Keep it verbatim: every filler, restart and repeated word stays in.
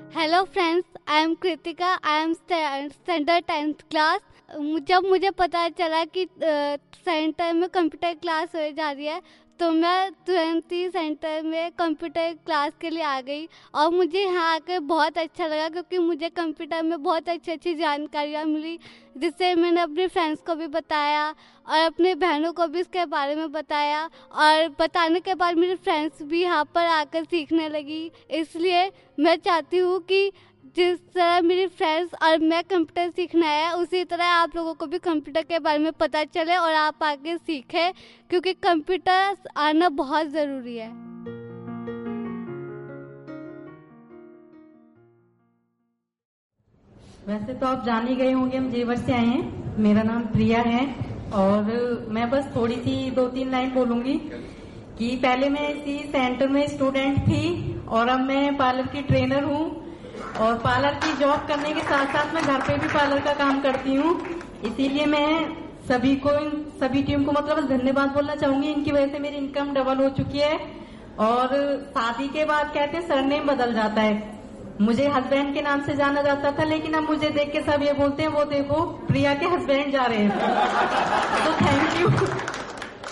Hello friends, I am Kritika. I am standard tenth class. जब मुझे पता चला कि सेंटर में कंप्यूटर क्लास हो जा रही है तो मैं तुरंत ही सेंटर में कंप्यूटर क्लास के लिए आ गई और मुझे यहाँ आकर बहुत अच्छा लगा क्योंकि मुझे कंप्यूटर में बहुत अच्छी अच्छी जानकारियाँ मिली, जिससे मैंने अपने फ्रेंड्स को भी बताया और अपने बहनों को भी इसके बारे में बताया और बताने के बाद मेरे फ्रेंड्स भी यहाँ पर आकर सीखने लगी। इसलिए मैं चाहती हूँ कि जिस तरह मेरी फ्रेंड्स और मैं कंप्यूटर सीखना है उसी तरह आप लोगों को भी कंप्यूटर के बारे में पता चले और आप आगे सीखें, क्योंकि कंप्यूटर आना बहुत ज़रूरी है। वैसे तो आप जान ही गए होंगे, हम जेवर से आए हैं। मेरा नाम प्रिया है और मैं बस थोड़ी सी दो तीन लाइन बोलूंगी कि पहले मैं इसी सेंटर में स्टूडेंट थी और अब मैं पार्लर की ट्रेनर हूँ और पार्लर की जॉब करने के साथ साथ मैं घर पे भी पार्लर का काम करती हूँ। इसीलिए मैं सभी को, इन सभी टीम को मतलब धन्यवाद बोलना चाहूंगी। इनकी वजह से मेरी इनकम डबल हो चुकी है और शादी के बाद कहते हैं सरनेम बदल जाता है। मुझे हस्बैंड के नाम से जाना जाता था, लेकिन अब मुझे देख के सब ये बोलते हैं वो देखो प्रिया के हस्बैंड जा रहे हैं। तो थैंक यू।